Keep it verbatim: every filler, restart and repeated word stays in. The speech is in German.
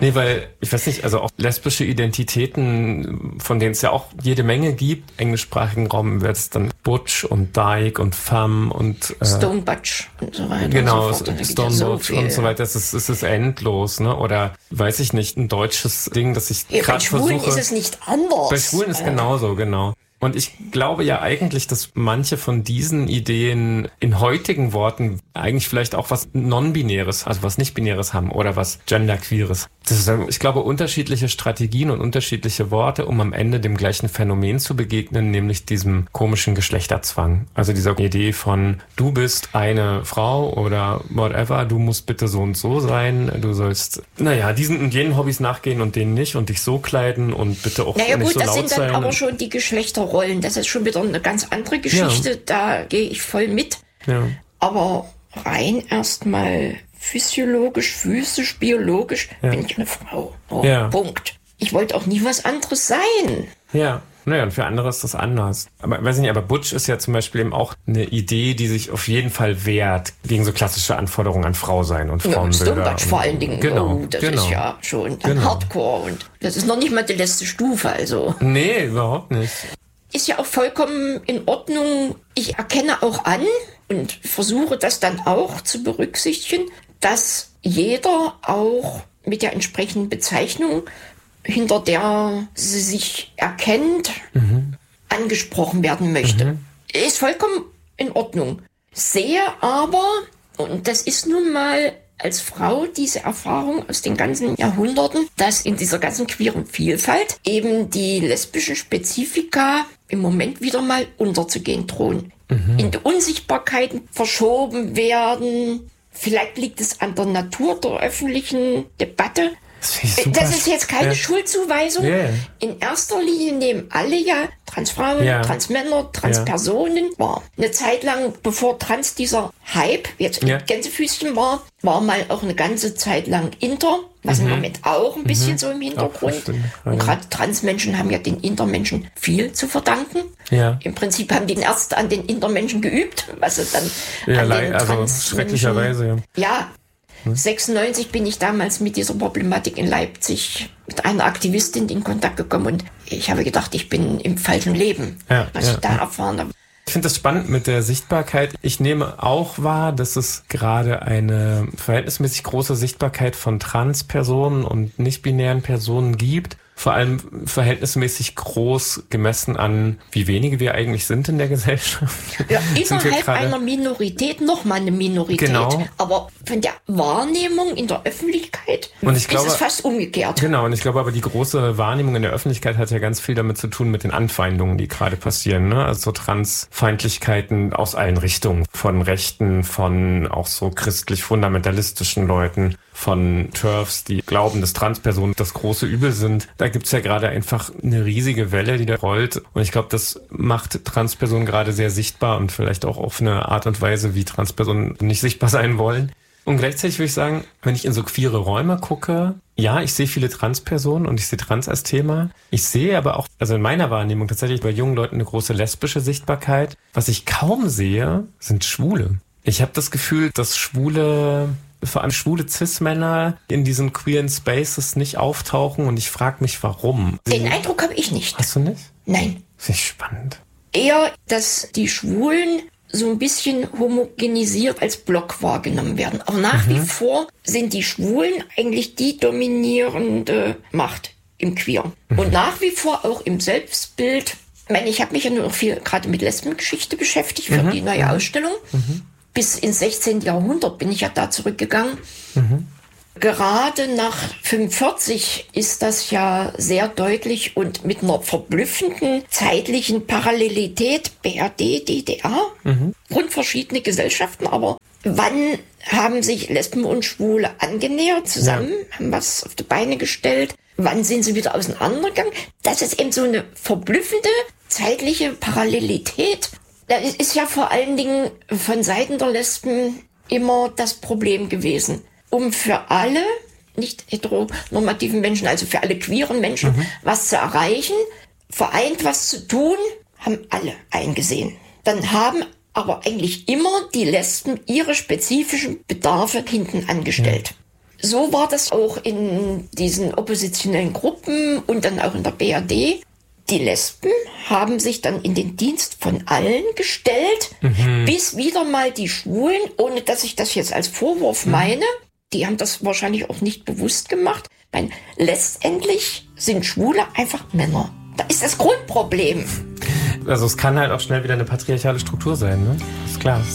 Nee, weil, ich weiß nicht, also auch lesbische Identitäten, von denen es ja auch jede Menge gibt, im englischsprachigen Raum wird es dann Butch und Dyke und Femme und äh, Stone Butch und so weiter. Genau, und so fort. Stone so Butch und so weiter. Es ist, es ist endlos, ne? Oder, weiß ich nicht, ein deutsches Ding, das ich ja, gerade versuche. Bei Schwulen ist es nicht anders. Bei Schwulen ist genauso, genau. Und ich glaube ja eigentlich, dass manche von diesen Ideen in heutigen Worten eigentlich vielleicht auch was Non-Binäres, also was Nicht-Binäres haben oder was Genderqueeres. Das ist, ich glaube, unterschiedliche Strategien und unterschiedliche Worte, um am Ende dem gleichen Phänomen zu begegnen, nämlich diesem komischen Geschlechterzwang. Also dieser Idee von, du bist eine Frau oder whatever, du musst bitte so und so sein, du sollst, naja, diesen und jenen Hobbys nachgehen und denen nicht und dich so kleiden und bitte auch naja, nicht gut, so laut sein. Naja gut, das sind dann aber schon die Geschlechterrollen. Das ist schon wieder eine ganz andere Geschichte. Ja. Da gehe ich voll mit. Ja. Aber rein erstmal physiologisch, physisch, biologisch ja. bin ich eine Frau. Oh, ja. Punkt. Ich wollte auch nie was anderes sein. Ja. Naja, und für andere ist das anders. Aber weiß ich nicht, aber Butch ist ja zum Beispiel eben auch eine Idee, die sich auf jeden Fall wehrt gegen so klassische Anforderungen an Frau sein und Frauenbilder. Ja, Stone Butch vor allen Dingen. Genau, oh, das genau. ist ja schon dann genau. Hardcore und das ist noch nicht mal die letzte Stufe, also. Nee, überhaupt nicht. Ist ja auch vollkommen in Ordnung. Ich erkenne auch an und versuche das dann auch zu berücksichtigen, dass jeder auch mit der entsprechenden Bezeichnung, hinter der sie sich erkennt, mhm. angesprochen werden möchte. Mhm. Ist vollkommen in Ordnung. Sehe aber, und das ist nun mal als Frau diese Erfahrung aus den ganzen Jahrhunderten, dass in dieser ganzen queeren Vielfalt eben die lesbischen Spezifika im Moment wieder mal unterzugehen drohen. Mhm. In die Unsichtbarkeiten verschoben werden. Vielleicht liegt es an der Natur der öffentlichen Debatte. Das ist, das ist jetzt keine ja. Schuldzuweisung. Yeah. In erster Linie nehmen alle ja Transfrauen, ja. Transmänner, Transpersonen ja. war. Eine Zeit lang, bevor Trans dieser Hype jetzt ja. in Gänsefüßchen war, war mal auch eine ganze Zeit lang Inter, was mhm. im Moment auch ein bisschen mhm. so im Hintergrund. Und gerade Transmenschen haben ja den Intermenschen viel zu verdanken. Ja. Im Prinzip haben die erst an den Intermenschen geübt, was sie dann ja, an leid, den also Transmenschen... schrecklicherweise, ja. Ja. sechsundneunzig bin ich damals mit dieser Problematik in Leipzig mit einer Aktivistin in Kontakt gekommen und ich habe gedacht, ich bin im falschen Leben, ja, was ja, ich da ja. erfahren habe. Ich finde das spannend mit der Sichtbarkeit. Ich nehme auch wahr, dass es gerade eine verhältnismäßig große Sichtbarkeit von Transpersonen und nicht-binären Personen gibt. Vor allem verhältnismäßig groß gemessen an, wie wenige wir eigentlich sind in der Gesellschaft. Ja, innerhalb einer Minorität nochmal eine Minorität. Genau. Aber von der Wahrnehmung in der Öffentlichkeit und ich glaube, ist es fast umgekehrt. Genau, und ich glaube aber, die große Wahrnehmung in der Öffentlichkeit hat ja ganz viel damit zu tun mit den Anfeindungen, die gerade passieren. Ne? Also so Transfeindlichkeiten aus allen Richtungen. Von Rechten, von auch so christlich-fundamentalistischen Leuten, von TERFs, die glauben, dass Transpersonen das große Übel sind. Da gibt's ja gerade einfach eine riesige Welle, die da rollt. Und ich glaube, das macht Transpersonen gerade sehr sichtbar und vielleicht auch auf eine Art und Weise, wie Transpersonen nicht sichtbar sein wollen. Und gleichzeitig würde ich sagen, wenn ich in so queere Räume gucke, ja, ich sehe viele Transpersonen und ich sehe Trans als Thema. Ich sehe aber auch, also in meiner Wahrnehmung tatsächlich bei jungen Leuten eine große lesbische Sichtbarkeit. Was ich kaum sehe, sind Schwule. Ich habe das Gefühl, dass Schwule... vor allem schwule Cis-Männer in diesen queeren Spaces nicht auftauchen und ich frage mich, warum. Den Eindruck habe ich nicht. Hast du nicht? Nein. Finde ich spannend. Eher, dass die Schwulen so ein bisschen homogenisiert als Block wahrgenommen werden. Aber nach mhm. wie vor sind die Schwulen eigentlich die dominierende Macht im Queer. Mhm. Und nach wie vor auch im Selbstbild. Ich meine, ich habe mich ja nur noch viel gerade mit Lesbengeschichte beschäftigt für mhm. die neue Ausstellung. Mhm. Bis ins sechzehnten. Jahrhundert bin ich ja da zurückgegangen. Mhm. Gerade nach fünfundvierzig ist das ja sehr deutlich und mit einer verblüffenden zeitlichen Parallelität B R D, D D R, mhm. grundverschiedene Gesellschaften, aber wann haben sich Lesben und Schwule angenähert zusammen, ja. haben was auf die Beine gestellt, wann sind sie wieder auseinandergegangen? Das ist eben so eine verblüffende zeitliche Parallelität. Das ist ja vor allen Dingen von Seiten der Lesben immer das Problem gewesen. Um für alle nicht heteronormativen Menschen, also für alle queeren Menschen, mhm. was zu erreichen, vereint was zu tun, haben alle eingesehen. Dann haben aber eigentlich immer die Lesben ihre spezifischen Bedarfe hinten angestellt. so war das auch in diesen oppositionellen Gruppen und dann auch in der B R D. Die Lesben haben sich dann in den Dienst von allen gestellt, mhm. bis wieder mal die Schwulen, ohne dass ich das jetzt als Vorwurf mhm. meine, die haben das wahrscheinlich auch nicht bewusst gemacht. Nein, letztendlich sind Schwule einfach Männer. Da ist das Grundproblem. Also es kann halt auch schnell wieder eine patriarchale Struktur sein, ne? Ist klar.